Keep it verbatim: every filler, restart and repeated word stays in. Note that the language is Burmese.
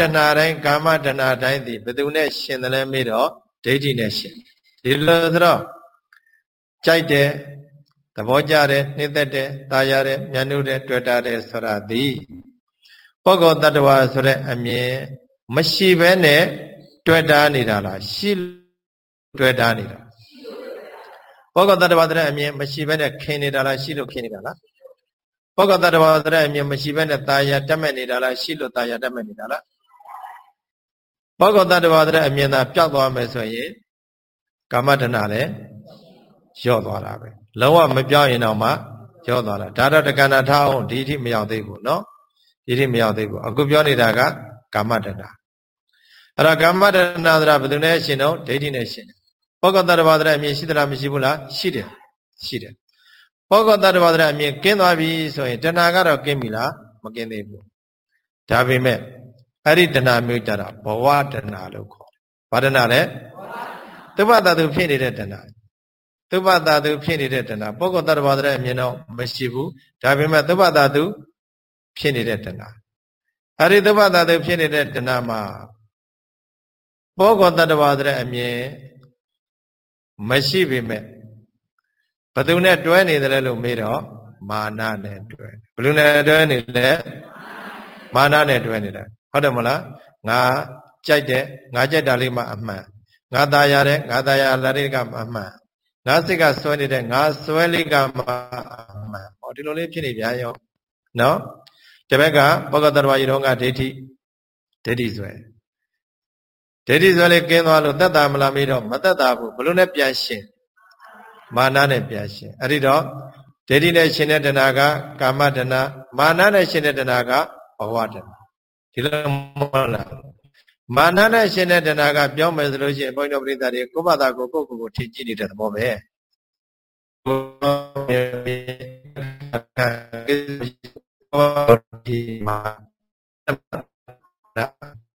ဏတိုင်းကာမတဏတိုင်းသည်ဘယ်သူနဲ့ရှင်တယ်လဲမေးတော့ဒိဋ္ဌိနဲ့ရှင်ဒီလိုဆိုတော့ကြိုက်တယ်သဘောကျတယ်နှိမ့်သက်တယ်တာယာတယ်မြတ်နုတယ်တွေ့တာတယ်ဆိုတာသည်ပုဂ္ဂိုလ်တ attva ဆိုတဲ့အမြင်မရှိဘဲနဲ့တွေ့တာနေတာလားရှိတွေ့တာနေတာပုဂ္ဂိုလ်တ attva ဆိုတဲ့အမြင်မရှိဘဲနဲ့ခင်နေတာလားရှိလို့ခင်နေတာလားပုဂ္ဂိုလ်တ attva ဆိုတဲ့အမြင်မရှိဘဲနဲ့တာယာတက်မဲ့နေတာလားရှိလို့တာယာတက်မဲ့နေတာလားပုဂ္ဂိုလ်တ attva ဆိုတဲ့အမြင်သာပျောက်သွားမယ်ဆိုရင်ကာမတဏလည်းလျော့သွားတာပဲလုံးဝမပြောင်းရင်တော့မှလျော့သွားတာဒါတော့တက္ကနာထားအောင်ဒီအထိမရောက်သေးဘူးเนาะဒီအထိမရောက်သေးဘူးအခုပြောနေတာကကာမတဏအဲ့တော့ကာမတဏဆိုတာဘယ်သူနဲ့ရှင်တော့ဒိဋ္ဌိနဲ့ရှင်တယ်ပုဂ္ဂိုလ်တ attva ဆိုတဲ့အမြင်ရှိသလားမရှိဘူးလားရှိတယ်ရှိတယ်ပုဂ္ဂိုလ်တ attva ဆိုတဲ့အမြင်ကင်းသွားပြီဆိုရင်တဏကတော့ကင်းပြီလားမကင်းသေးဘူးဒါပေမဲ့အဲ့ဒီတဏမျိုးကြတာဘဝတဏလို့ခေါ်တယ်ဘာတဏလဲသုဘတာသူဖြစ်နေတဲ့တဏသုဘတာသူဖြစ်နေတဲ့တဏပုဂ္ဂိုလ်တ attva ဆိုတဲ့အမြင်တော့မရှိဘူးဒါပေမဲ့သုဘတာသူဖြစ်နေတဲ့တဏအဲ့ဒီသုဘတာသူဖြစ်နေတဲ့တဏမှာပုဂ္ဂိုလ်တ attva ဆိုတဲ့အမြင်မရှိပေမဲ့ဘယ်သူနဲ့တွဲနေတယ်လို့မေးတော့မာနနဲ့တွဲဘယ်သူနဲ့တွဲနေလဲမာနနဲ့တွဲနေတယ်ဟုတ်တယ်မလားငါကြိုက်တယ်ငါကြိုက်တာလေးမှအမှန်ငါตายရတယ်ငါตายရလာလေးကမှအမှန်ငါစိတ်ကစွဲနေတဲ့ငါစွဲလေးကမှအမှန်ဟောဒီလိုလေးဖြစ်နေပြန်ရောနော်တပည့်ကပုဂ္ဂိုလ်တ attva ရေတော်ကဒိဋ္ဌိဒိဋ္ဌိစွဲဒိဋ္ဌိစွဲလေးကင်းသွားလို့တတ်တာမလားမေးတော့မတတ်တာဘူးဘလို့နဲ့ပြန်ရှင်မာနနဲ့ပြန်ရှင်အဲ့ဒီတော့ဒိဋ္ဌိနဲ့ရှင်တဲ့တဏှာကကာမတဏှာမာနနဲ့ရှင်တဲ့တဏှာကဘဝတဏှာဒီလိုမဟုတ်လားမာနနဲ့ရှင်တဲ့တဏှာကပြောမယ်ဆိုလို့ရှိရင်ဘုန်းကြီးတို့ပရိသတ်တွေကိုယ့်ဘာသာကိုကိုယ့်ကိုယ်ကိုထင်ကြည့်နေတဲ့သဘောပဲဒီမှာ